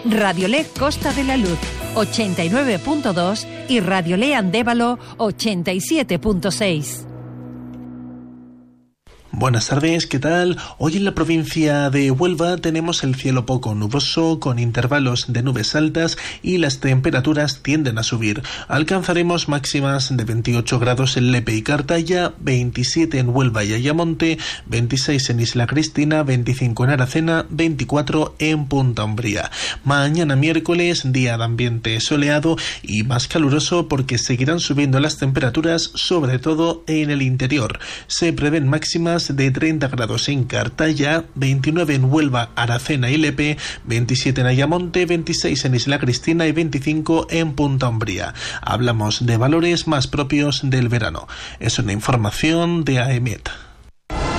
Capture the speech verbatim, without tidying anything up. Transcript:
Radiolé Costa de la Luz ochenta y nueve punto dos y Radiolé Andévalo ochenta y siete punto seis. Buenas tardes, ¿qué tal? Hoy en la provincia de Huelva tenemos el cielo poco nuboso con intervalos de nubes altas y las temperaturas tienden a subir. Alcanzaremos máximas de veintiocho grados en Lepe y Cartaya, veintisiete en Huelva y Ayamonte, veintiséis en Isla Cristina, veinticinco en Aracena, veinticuatro en Punta Umbría. Mañana miércoles, día de ambiente soleado y más caluroso porque seguirán subiendo las temperaturas, sobre todo en el interior. Se prevén máximas de treinta grados en Cartaya, veintinueve en Huelva, Aracena y Lepe, veintisiete en Ayamonte, veintiséis en Isla Cristina y veinticinco en Punta Umbría. Hablamos de valores más propios del verano. Es una información de AEMET.